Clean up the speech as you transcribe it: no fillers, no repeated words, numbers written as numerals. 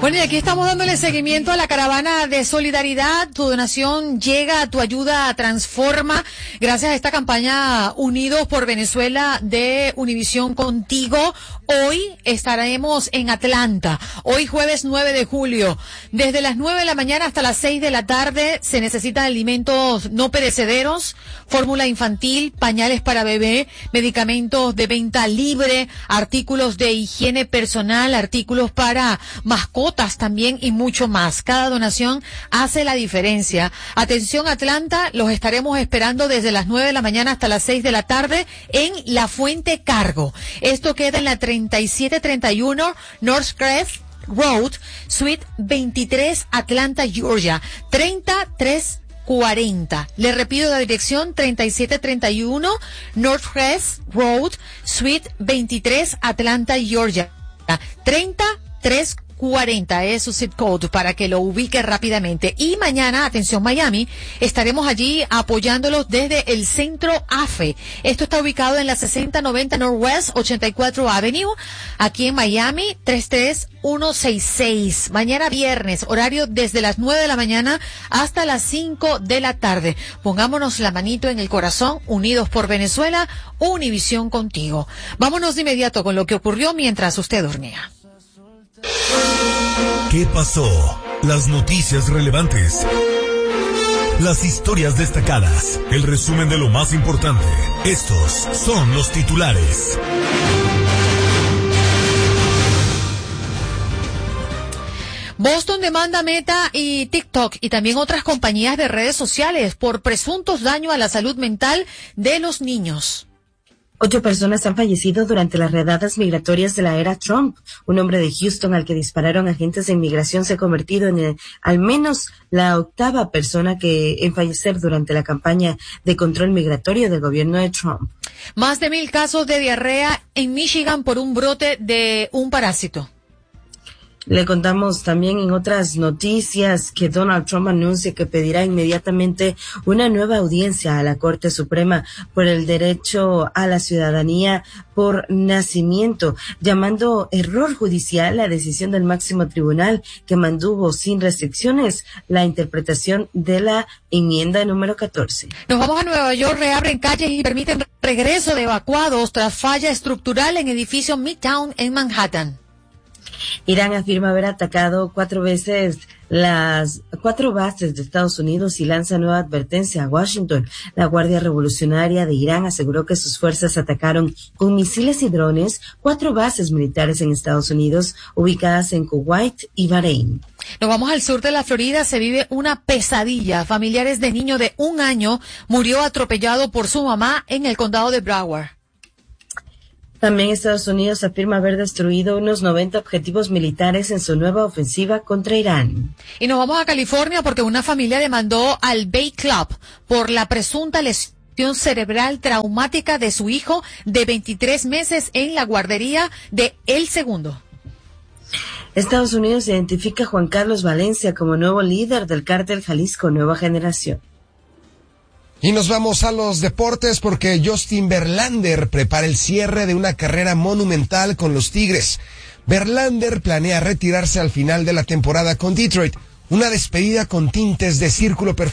Bueno, y aquí estamos dándole seguimiento a la caravana de solidaridad. Tu donación llega, tu ayuda transforma. Gracias a esta campaña Unidos por Venezuela de Univisión Contigo. Hoy estaremos en Atlanta. Hoy jueves 9 de julio. Desde las 9 de la mañana hasta las 6 de la tarde se necesitan alimentos no perecederos, fórmula infantil, pañales para bebé, medicamentos de venta libre, artículos de higiene personal, artículos para mascotas también y mucho más. Cada donación hace la diferencia. Atención Atlanta, los estaremos esperando desde las 9 de la mañana hasta las 6 de la tarde en La Fuente Cargo. Esto queda en la 3731 Northcrest Road, Suite 23, Atlanta, Georgia, 30340. Le repito la dirección, 3731 Northcrest Road, Suite 23, Atlanta, Georgia, 30340 es su zip code para que lo ubique rápidamente. Y mañana, atención Miami, estaremos allí apoyándolos desde el centro AFE. Esto está ubicado en la 6090 Northwest 84 Avenue, aquí en Miami, 33166. Mañana viernes, horario desde las 9 de la mañana hasta las 5 de la tarde. Pongámonos la manito en el corazón, Unidos por Venezuela, Univisión Contigo. Vámonos de inmediato con lo que ocurrió mientras usted dormía. ¿Qué pasó? Las noticias relevantes. Las historias destacadas. El resumen de lo más importante. Estos son los titulares. Boston demanda Meta y TikTok y también otras compañías de redes sociales por presuntos daños a la salud mental de los niños. 8 personas han fallecido durante las redadas migratorias de la era Trump. Un hombre de Houston al que dispararon agentes de inmigración se ha convertido en al menos la 8ª persona en fallecer durante la campaña de control migratorio del gobierno de Trump. Más de 1,000 casos de diarrea en Michigan por un brote de un parásito. Le contamos también en otras noticias que Donald Trump anuncia que pedirá inmediatamente una nueva audiencia a la Corte Suprema por el derecho a la ciudadanía por nacimiento, llamando error judicial la decisión del máximo tribunal que mantuvo sin restricciones la interpretación de la enmienda número 14. Nos vamos a Nueva York, reabren calles y permiten regreso de evacuados tras falla estructural en edificio Midtown en Manhattan. Irán afirma haber atacado 4 veces las 4 bases de Estados Unidos y lanza nueva advertencia a Washington. La Guardia Revolucionaria de Irán aseguró que sus fuerzas atacaron con misiles y drones 4 bases militares en Estados Unidos ubicadas en Kuwait y Bahrein. Nos vamos al sur de la Florida, se vive una pesadilla. Familiares de niño de 1 año murió atropellado por su mamá en el condado de Broward. También Estados Unidos afirma haber destruido unos 90 objetivos militares en su nueva ofensiva contra Irán. Y nos vamos a California porque una familia demandó al Bay Club por la presunta lesión cerebral traumática de su hijo de 23 meses en la guardería de El Segundo. Estados Unidos identifica a Juan Carlos Valencia como nuevo líder del cártel Jalisco Nueva Generación. Y nos vamos a los deportes porque Justin Verlander prepara el cierre de una carrera monumental con los Tigres. Verlander planea retirarse al final de la temporada con Detroit, una despedida con tintes de círculo perfecto.